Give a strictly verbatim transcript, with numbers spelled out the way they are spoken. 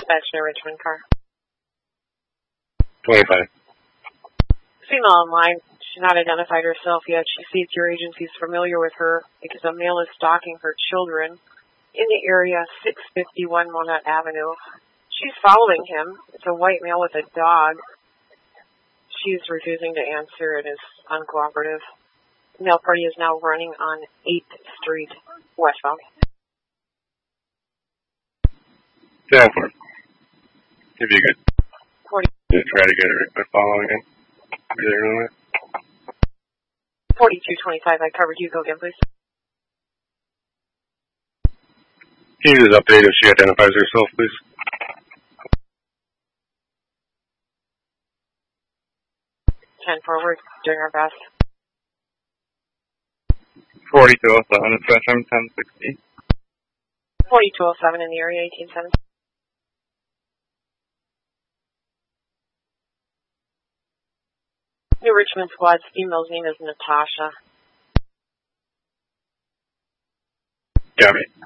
Dispatch New Richmond car. twenty-five. Female online. She's not identified herself yet. She sees your agency is familiar with her because a male is stalking her children in the area, six fifty-one Walnut Avenue. She's following him. It's a white male with a dog. She's refusing to answer and is uncooperative. The male party is now running on eighth Street, westbound. ten four. If you could forty. just try to get a quick follow again. Be there in a minute. forty-two twenty-five, I covered you. Go again, please. Can you just update if she identifies herself, please? ten forward, doing our best. forty-two oh seven, it's Gresham, ten sixty. forty-two oh seven in the area, eighteen seventy. New Richmond Squad's female's name is Natasha. Got it.